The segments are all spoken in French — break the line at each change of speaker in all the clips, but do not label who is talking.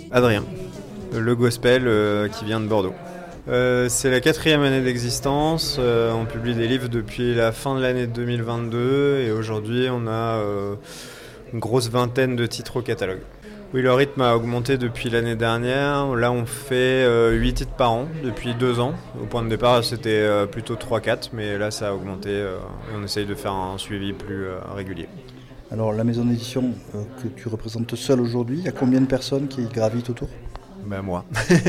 Adrien, le gospel qui vient de Bordeaux. C'est la 4e année d'existence, on publie des livres depuis la fin de l'année 2022 et aujourd'hui on a une grosse vingtaine de titres au catalogue. Oui, le rythme a augmenté depuis l'année dernière, là on fait 8 titres par an depuis 2 ans. Au point de départ c'était plutôt 3-4 mais là ça a augmenté et on essaye de faire un suivi plus régulier.
Alors la maison d'édition que tu représentes seul aujourd'hui, il y a combien de personnes qui gravitent autour ?
Ben moi.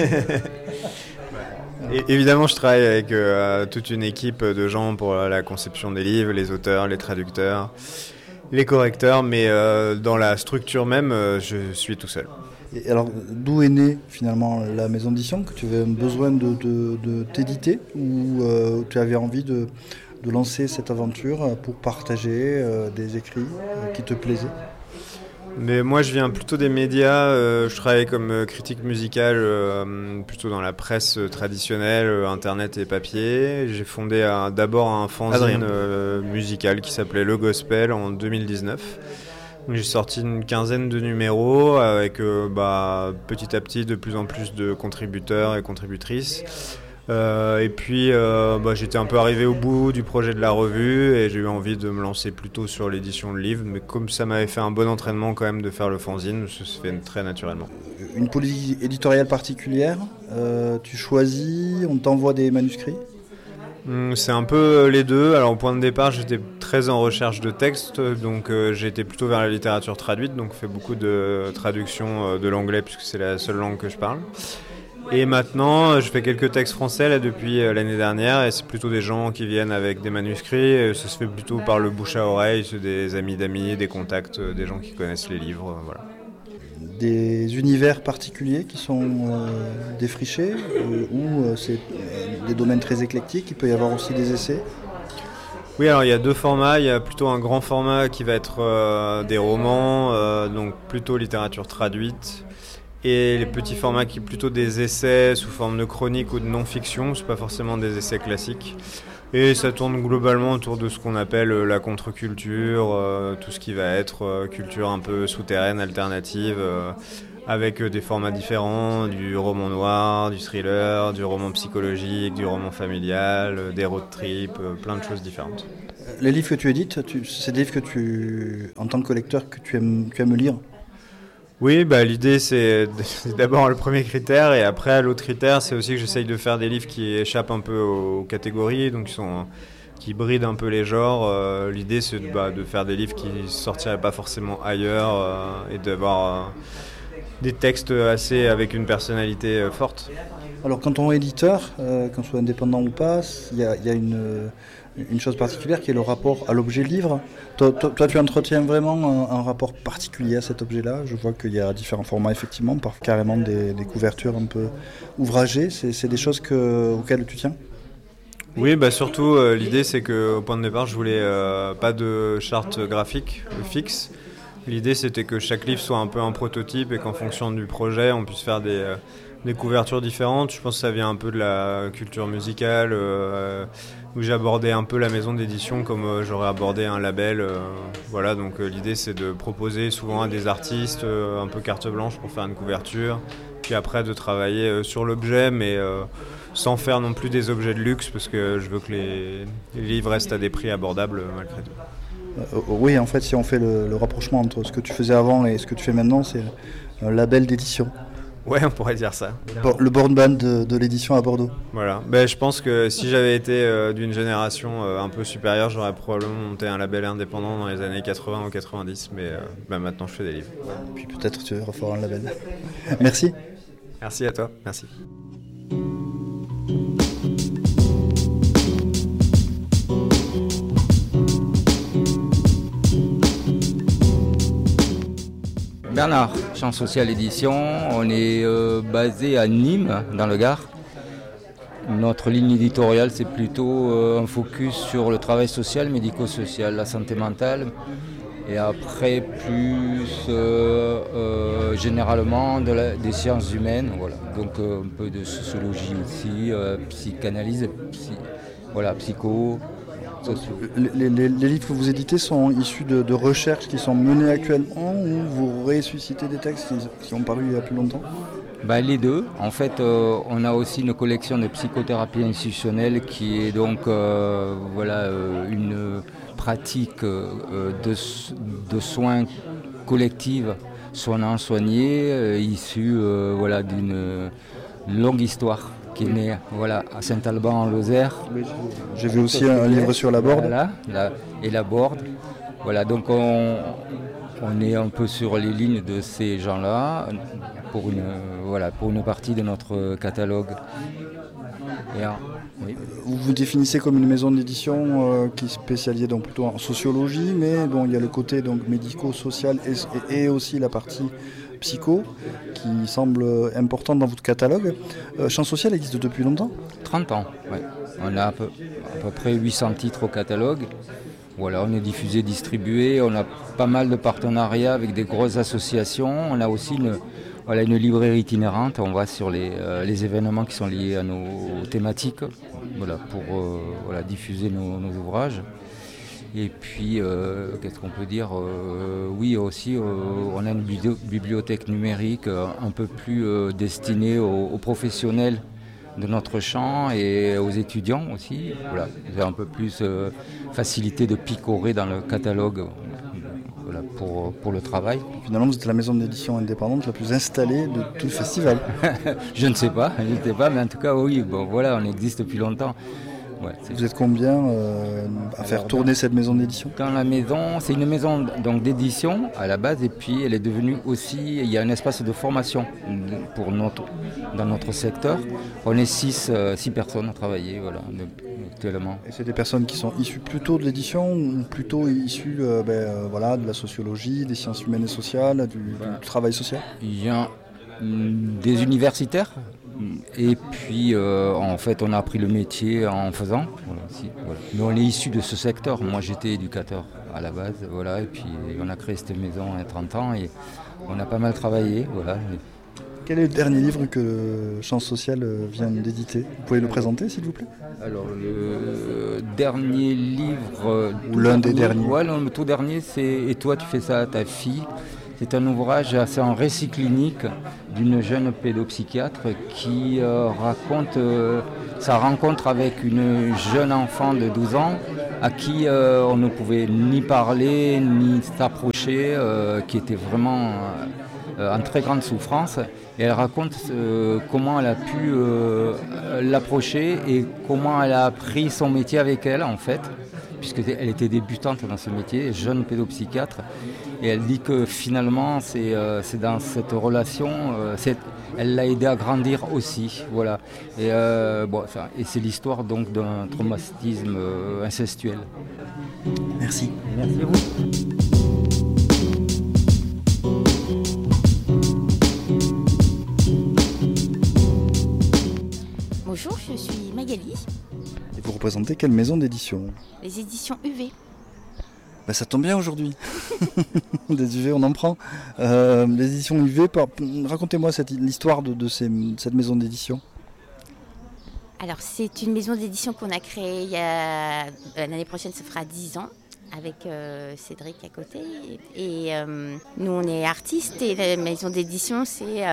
Et évidemment, je travaille avec toute une équipe de gens pour la conception des livres, les auteurs, les traducteurs, les correcteurs, mais dans la structure même, je suis tout seul.
Et alors, d'où est née finalement la maison d'édition ? Que tu avais besoin de t'éditer ou tu avais envie de lancer cette aventure pour partager des écrits qui te plaisaient ?
Mais moi je viens plutôt des médias, je travaille comme critique musicale plutôt dans la presse traditionnelle, internet et papier. J'ai fondé d'abord un fanzine musical qui s'appelait Le Gospel en 2019. Donc, j'ai sorti une quinzaine de numéros avec petit à petit de plus en plus de contributeurs et contributrices. Et puis j'étais un peu arrivé au bout du projet de la revue et j'ai eu envie de me lancer plutôt sur l'édition de livres, mais comme ça m'avait fait un bon entraînement quand même de faire le fanzine, ça se fait très naturellement.
Une politique éditoriale particulière, tu choisis, on t'envoie des manuscrits ?
C'est un peu les deux. Alors au point de départ j'étais très en recherche de textes, donc j'ai été plutôt vers la littérature traduite, donc fait beaucoup de traductions de l'anglais puisque c'est la seule langue que je parle. Et maintenant, je fais quelques textes français là, depuis l'année dernière et c'est plutôt des gens qui viennent avec des manuscrits. Ça se fait plutôt par le bouche à oreille, c'est des amis d'amis, des contacts, des gens qui connaissent les livres. Voilà.
Des univers particuliers qui sont défrichés ou c'est des domaines très éclectiques, il peut y avoir aussi des essais ?
Oui, alors il y a 2 formats. Il y a plutôt un grand format qui va être des romans, donc plutôt littérature traduite. Et les petits formats qui sont plutôt des essais sous forme de chronique ou de non-fiction, c'est pas forcément des essais classiques. Et ça tourne globalement autour de ce qu'on appelle la contre-culture, tout ce qui va être culture un peu souterraine, alternative, avec des formats différents, du roman noir, du thriller, du roman psychologique, du roman familial, des road trips, plein de choses différentes.
Les livres que tu édites, c'est des livres que en tant que lecteur, que tu aimes lire ?
Oui, l'idée c'est d'abord le premier critère et après l'autre critère c'est aussi que j'essaye de faire des livres qui échappent un peu aux catégories, donc qui brident un peu les genres. L'idée c'est de faire des livres qui ne sortiraient pas forcément ailleurs et d'avoir des textes assez avec une personnalité forte.
Alors quand on est éditeur, qu'on soit indépendant ou pas, il y a une chose particulière qui est le rapport à l'objet livre. Toi, tu entretiens vraiment un rapport particulier à cet objet-là. Je vois qu'il y a différents formats, effectivement, par carrément des couvertures un peu ouvragées. C'est des choses auxquelles tu tiens ?
Oui, surtout l'idée c'est qu'au point de départ je voulais pas de charte graphique fixe. L'idée c'était que chaque livre soit un peu un prototype et qu'en fonction du projet on puisse faire des couvertures différentes. Je pense que ça vient un peu de la culture musicale où j'ai abordé un peu la maison d'édition comme j'aurais abordé un label. Voilà, donc l'idée c'est de proposer souvent à des artistes un peu carte blanche pour faire une couverture, puis après de travailler sur l'objet mais sans faire non plus des objets de luxe parce que je veux que les livres restent à des prix abordables malgré tout.
Oui, en fait, si on fait le rapprochement entre ce que tu faisais avant et ce que tu fais maintenant, c'est un label d'édition.
Ouais, on pourrait dire ça.
Le Born Band de l'édition à Bordeaux.
Voilà. Je pense que si j'avais été d'une génération un peu supérieure, j'aurais probablement monté un label indépendant dans les années 80 ou 90, mais maintenant je fais des livres.
Puis peut-être tu referas un label. Merci.
Merci à toi. Merci.
Bernard, Champ Social Édition, on est basé à Nîmes, dans le Gard. Notre ligne éditoriale, c'est plutôt un focus sur le travail social, médico-social, la santé mentale. Et après, plus généralement des sciences humaines. Voilà. Donc un peu de sociologie aussi, psychanalyse, psycho. sociaux.
Les livres que vous éditez sont issus de recherches qui sont menées actuellement ou vous ressuscitez des textes qui ont paru il y a plus longtemps ?
Les deux. En fait, on a aussi une collection de psychothérapie institutionnelle qui est donc une pratique de soins collectifs soignants-soignés issue d'une longue histoire qui est née à Saint-Alban en Lozère.
J'ai vu aussi un livre sur la Borde.
Et la Borde. Voilà, donc on est un peu sur les lignes de ces gens-là pour une partie de notre catalogue. Oui.
Vous vous définissez comme une maison d'édition qui est spécialisée donc plutôt en sociologie, mais bon, il y a le côté donc médico-social et aussi la partie psycho qui semble importante dans votre catalogue. Champ Social existe depuis longtemps ?
30 ans, oui. On a à peu près 800 titres au catalogue. Voilà, on est diffusé, distribué, on a pas mal de partenariats avec des grosses associations. On a aussi une librairie itinérante, on va sur les événements qui sont liés à nos thématiques pour diffuser nos ouvrages. Et puis, qu'est-ce qu'on peut dire ? Oui, aussi, on a une bibliothèque numérique un peu plus destinée aux professionnels de notre champ et aux étudiants aussi. Voilà, c'est un peu plus facilité de picorer dans le catalogue pour le travail.
Finalement, vous êtes la maison d'édition indépendante la plus installée de tout le festival.
Je ne sais pas, mais en tout cas, oui, on existe depuis longtemps. Ouais,
vous êtes combien à faire tourner cette maison d'édition ?
Dans la maison, c'est une maison donc, d'édition à la base et puis elle est devenue aussi, il y a un espace de formation dans notre secteur. On est 6 personnes à travailler actuellement.
Et c'est des personnes qui sont issues plutôt de l'édition ou plutôt issues de la sociologie, des sciences humaines et sociales, du travail social ?
Il y a des universitaires. Et puis, en fait, on a appris le métier en faisant. Mais on est issu de ce secteur. Moi, j'étais éducateur à la base. Et puis, on a créé cette maison il y a 30 ans et on a pas mal travaillé.
Quel est le dernier livre que Champ Social vient d'éditer ? Vous pouvez le présenter, s'il vous plaît ?
Alors, le dernier livre...
Ou l'un des derniers ?
Le tout dernier, c'est « Et toi, tu fais ça à ta fille ». C'est un ouvrage assez en récit clinique d'une jeune pédopsychiatre qui raconte sa rencontre avec une jeune enfant de 12 ans à qui on ne pouvait ni parler ni s'approcher, qui était vraiment en très grande souffrance. Et elle raconte comment elle a pu l'approcher et comment elle a appris son métier avec elle en fait, puisqu'elle était débutante dans ce métier, jeune pédopsychiatre. Et elle dit que finalement, c'est dans cette relation, elle l'a aidé à grandir aussi. Voilà. Et c'est l'histoire donc d'un traumatisme incestuel.
Merci.
Merci à vous.
Bonjour, je suis Magali.
Et vous représentez quelle maison d'édition ?
Les éditions UV.
Ça tombe bien aujourd'hui. Des UV, on en prend. Les éditions UV, racontez-moi l'histoire de cette maison d'édition.
Alors, c'est une maison d'édition qu'on a créée l'année prochaine, ça fera 10 ans, avec Cédric à côté. Et nous, on est artistes et la maison d'édition,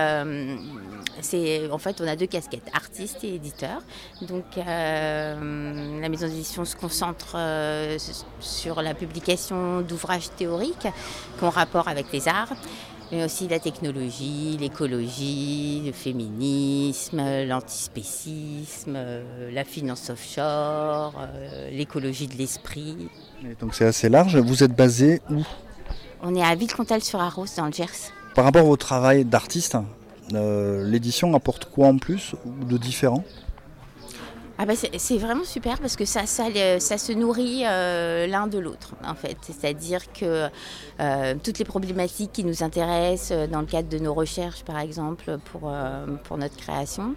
en fait, on a 2 casquettes, artiste et éditeur. Donc, la maison d'édition se concentre sur la publication d'ouvrages théoriques qui ont rapport avec les arts, mais aussi la technologie, l'écologie, le féminisme, l'antispécisme, la finance offshore, l'écologie de l'esprit.
Et donc c'est assez large. Vous êtes basé où ?
On est à Villecontal-sur-Arros, dans le Gers.
Par rapport au travail d'artiste, l'édition apporte quoi en plus ou de différent ?
C'est vraiment super parce que ça se nourrit l'un de l'autre en fait. C'est-à-dire que toutes les problématiques qui nous intéressent dans le cadre de nos recherches par exemple pour notre création,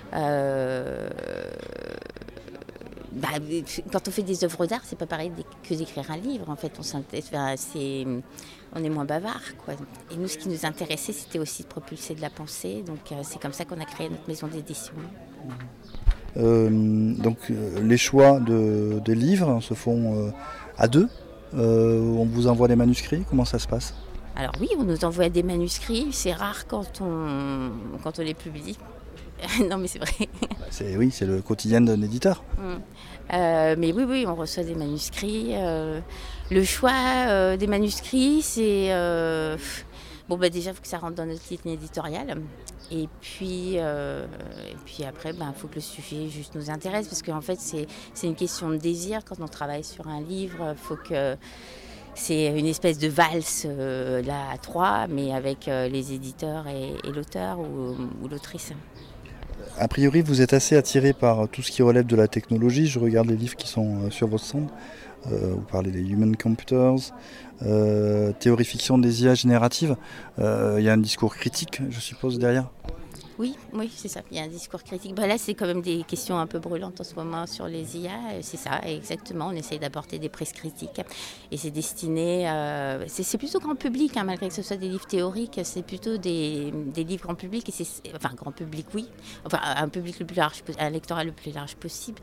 quand on fait des œuvres d'art, c'est pas pareil que d'écrire un livre. En fait, on est moins bavard, quoi. Et nous, ce qui nous intéressait, c'était aussi de propulser de la pensée. Donc, c'est comme ça qu'on a créé notre maison d'édition.
Donc les choix des livres se font à deux. On vous envoie des manuscrits, comment ça se passe ?
Alors oui, on nous envoie des manuscrits, c'est rare quand on les publie. Non mais c'est vrai.
C'est le quotidien d'un éditeur.
Mais oui, on reçoit des manuscrits. Le choix des manuscrits, c'est... déjà, il faut que ça rentre dans notre ligne éditoriale. Et puis après, il faut que le sujet juste nous intéresse. Parce qu'en fait, c'est une question de désir. Quand on travaille sur un livre, il faut que... C'est une espèce de valse là à trois, mais avec les éditeurs et l'auteur ou l'autrice.
A priori, vous êtes assez attiré par tout ce qui relève de la technologie. Je regarde les livres qui sont sur votre stand. Vous parlez des Human Computers, théorie fiction des IA génératives. Il y a un discours critique, je suppose, derrière.
Oui, c'est ça. Il y a un discours critique. Là, c'est quand même des questions un peu brûlantes en ce moment sur les IA. C'est ça, exactement. On essaye d'apporter des prises critiques. Et c'est destiné... c'est plutôt grand public, malgré que ce soit des livres théoriques. C'est plutôt des livres grand public. Grand public, oui. Un public le plus large, un lectorat le plus large possible.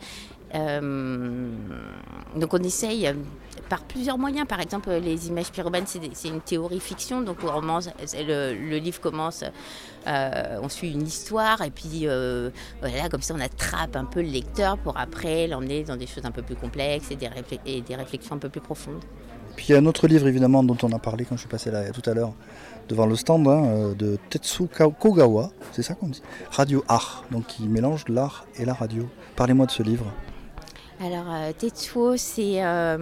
Donc on essaye par plusieurs moyens. Par exemple, les images pyromanes, c'est une théorie fiction. Donc le livre commence, on suit une histoire et puis comme ça on attrape un peu le lecteur pour après l'emmener dans des choses un peu plus complexes et des réflexions un peu plus profondes.
Puis il y a un autre livre évidemment dont on a parlé quand je suis passé là tout à l'heure devant le stand de Tetsuo Kogawa, c'est ça qu'on dit, Radio Art, donc qui mélange l'art et la radio. Parlez-moi de ce livre.
Alors Tetsuo, c'est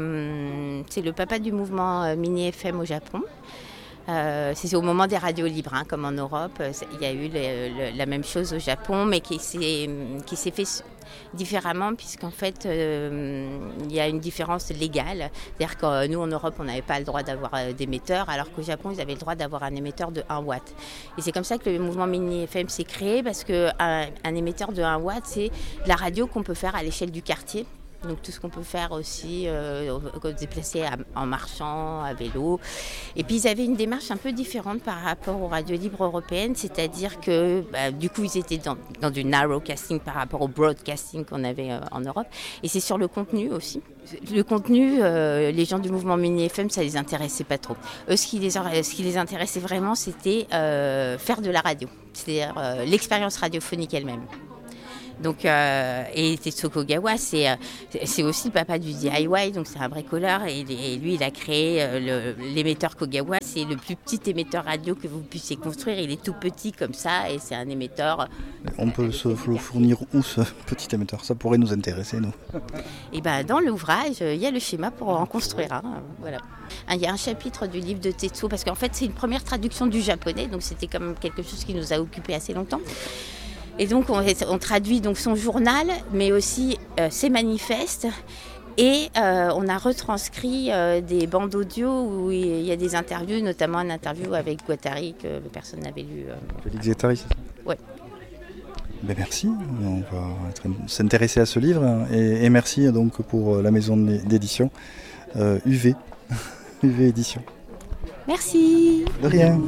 le papa du mouvement Mini FM au Japon. C'est au moment des radios libres, comme en Europe. Il y a eu la même chose au Japon, mais qui s'est fait différemment, puisqu'en fait, il y a une différence légale. C'est-à-dire que nous, en Europe, on n'avait pas le droit d'avoir d'émetteur, alors qu'au Japon, ils avaient le droit d'avoir un émetteur de 1 watt. Et c'est comme ça que le mouvement Mini FM s'est créé, parce qu'un émetteur de 1 watt, c'est la radio qu'on peut faire à l'échelle du quartier. Donc tout ce qu'on peut faire aussi, se déplacer en marchant, à vélo. Et puis ils avaient une démarche un peu différente par rapport aux radios libres européennes, c'est-à-dire que du coup ils étaient dans du narrowcasting par rapport au broadcasting qu'on avait en Europe. Et c'est sur le contenu aussi. Le contenu, les gens du mouvement Mini FM, ça les intéressait pas trop. Eux, ce qui les intéressait vraiment, c'était faire de la radio, c'est-à-dire l'expérience radiophonique elle-même. Donc, et Tetsuo Kogawa, c'est aussi le papa du DIY, donc c'est un bricoleur. Et lui, il a créé l'émetteur Kogawa. C'est le plus petit émetteur radio que vous puissiez construire. Il est tout petit comme ça, et c'est un émetteur. On
peut se le fournir où, ce petit émetteur ? Ça pourrait nous intéresser, nous.
Et dans l'ouvrage, il y a le schéma pour en construire un. Voilà. Il y a un chapitre du livre de Tetsuo, parce qu'en fait, c'est une première traduction du japonais, donc c'était quand même quelque chose qui nous a occupé assez longtemps. Et donc on traduit donc son journal, mais aussi ses manifestes. Et on a retranscrit des bandes audio où il y a des interviews, notamment une interview avec Guattari que personne n'avait lu.
Félix Guattari, c'est ça ?
Oui.
Merci, on va s'intéresser à ce livre. Et merci donc pour la maison d'édition UV Édition.
Merci.
De rien.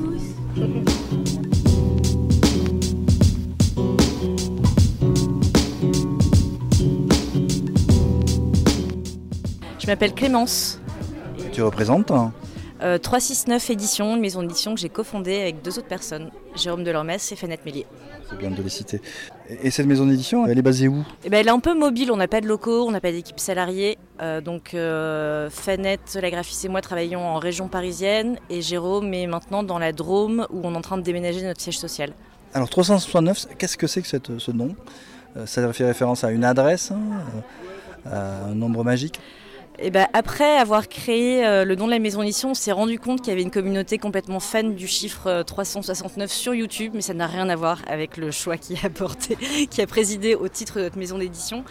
Je m'appelle Clémence.
Tu représentes
369 Éditions, une maison d'édition que j'ai cofondée avec 2 autres personnes, Jérôme Delormès et Fanette Mélier.
C'est bien de les citer. Et cette maison d'édition, elle est basée où ?
Elle est un peu mobile, on n'a pas de locaux, on n'a pas d'équipe salariée. Fanette, la graphiste et moi travaillons en région parisienne et Jérôme est maintenant dans la Drôme où on est en train de déménager notre siège social.
Alors 369, qu'est-ce que c'est que ce nom ? Ça fait référence à une adresse, à un nombre magique ?
Après avoir créé le nom de la maison d'édition, on s'est rendu compte qu'il y avait une communauté complètement fan du chiffre 369 sur YouTube, mais ça n'a rien à voir avec le choix qui a présidé au titre de notre maison d'édition.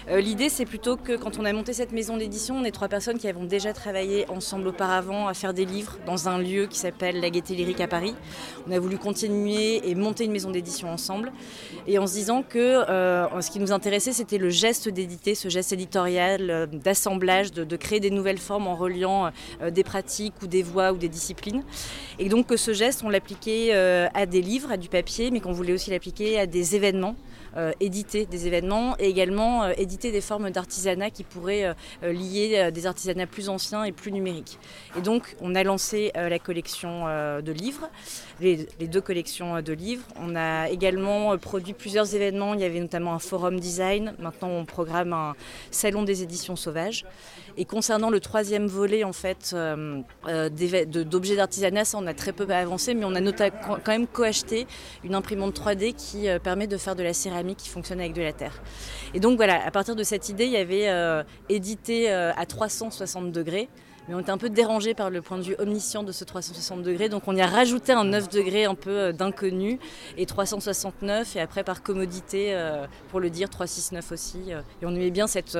L'idée, c'est plutôt que quand on a monté cette maison d'édition, on est 3 personnes qui avons déjà travaillé ensemble auparavant à faire des livres dans un lieu qui s'appelle la Gaîté Lyrique à Paris. On a voulu continuer et monter une maison d'édition ensemble, et en se disant que ce qui nous intéressait, c'était le geste d'éditer, ce geste éditorial d'assemblage, de créer des nouvelles formes en reliant des pratiques ou des voies ou des disciplines. Et donc que ce geste, on l'appliquait à des livres, à du papier, mais qu'on voulait aussi l'appliquer à des événements. Éditer des événements et également éditer des formes d'artisanat qui pourraient lier des artisanats plus anciens et plus numériques. Et donc on a lancé la collection de livres, les 2 collections de livres. On a également produit plusieurs événements, il y avait notamment un forum design, maintenant on programme un salon des éditions sauvages. Et concernant le 3e volet en fait, d'objets d'artisanat, ça on a très peu avancé, mais on a quand même co-acheté une imprimante 3D qui permet de faire de la céramique qui fonctionne avec de la terre. Et donc voilà, à partir de cette idée, il y avait édité à 360 degrés, mais on était un peu dérangé par le point de vue omniscient de ce 360 degrés, donc on y a rajouté un 9 degrés un peu d'inconnu, et 369, et après par commodité, pour le dire, 369 aussi. Et on aimait bien cette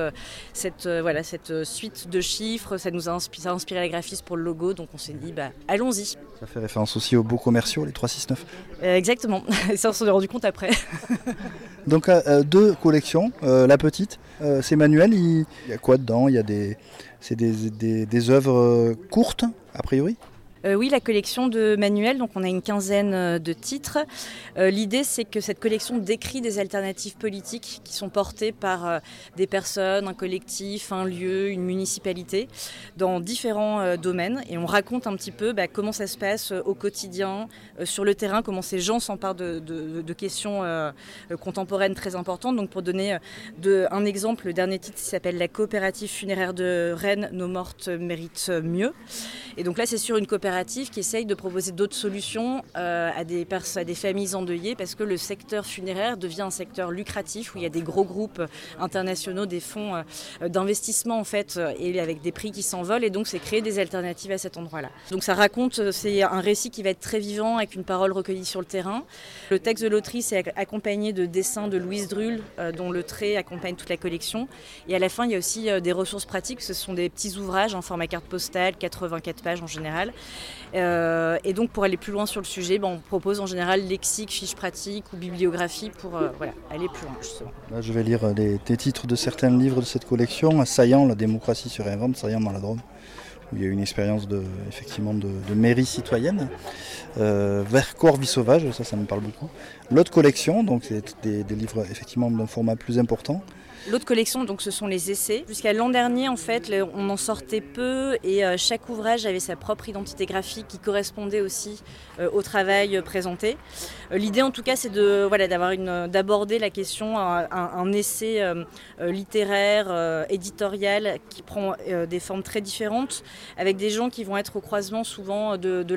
suite de chiffres, ça a inspiré la graphiste pour le logo, donc on s'est dit, allons-y.
Ça fait référence aussi aux beaux commerciaux, les 369.
Exactement, et ça on s'en est rendu compte après.
Donc 2 collections, la petite, c'est manuel, il y a quoi dedans? C'est des œuvres courtes, a priori?
Oui, la collection de manuels, donc on a une 15aine de titres. L'idée, c'est que cette collection décrit des alternatives politiques qui sont portées par des personnes, un collectif, un lieu, une municipalité, dans différents domaines. Et on raconte un petit peu comment ça se passe au quotidien, sur le terrain, comment ces gens s'emparent de questions contemporaines très importantes. Donc pour donner un exemple, le dernier titre s'appelle « La coopérative funéraire de Rennes, nos mortes méritent mieux ». Et donc là, c'est sur une coopérative qui essaye de proposer d'autres solutions à des familles endeuillées, parce que le secteur funéraire devient un secteur lucratif où il y a des gros groupes internationaux, des fonds d'investissement en fait, et avec des prix qui s'envolent, et donc c'est créer des alternatives à cet endroit-là. Donc ça raconte, c'est un récit qui va être très vivant avec une parole recueillie sur le terrain. Le texte de l'autrice est accompagné de dessins de Louise Drull, dont le trait accompagne toute la collection. Et à la fin, il y a aussi des ressources pratiques, ce sont des petits ouvrages en format carte postale, 84 pages en général. Et donc pour aller plus loin sur le sujet, on propose en général lexique, fiches pratiques ou bibliographie pour aller plus loin justement.
Là, je vais lire des titres de certains livres de cette collection. Saillant, la démocratie se réinvente, Saillant dans la Drôme, où il y a une expérience de mairie citoyenne. Vercors, vie sauvage, ça me parle beaucoup. L'autre collection, donc c'est des livres effectivement d'un format plus important.
L'autre collection, donc, ce sont les essais. Jusqu'à l'an dernier, en fait, on en sortait peu et chaque ouvrage avait sa propre identité graphique qui correspondait aussi au travail présenté. L'idée, en tout cas, c'est d'aborder la question, un essai littéraire, éditorial, qui prend des formes très différentes, avec des gens qui vont être au croisement souvent de